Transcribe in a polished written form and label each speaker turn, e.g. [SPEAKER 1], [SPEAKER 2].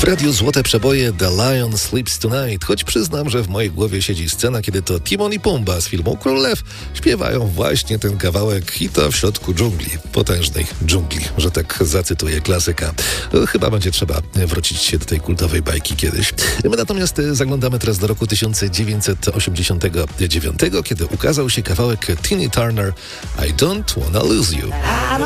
[SPEAKER 1] W radiu Złote Przeboje The Lion Sleeps Tonight, choć przyznam, że w mojej głowie siedzi scena, kiedy to Timon i Pumba z filmu Król Lew śpiewają właśnie ten kawałek i to w środku dżungli, potężnej dżungli, że tak zacytuję klasyka. Chyba będzie trzeba wrócić się do tej kultowej bajki kiedyś. My natomiast zaglądamy teraz do roku 1989, kiedy ukazał się kawałek Tina Turner I Don't Wanna Lose You.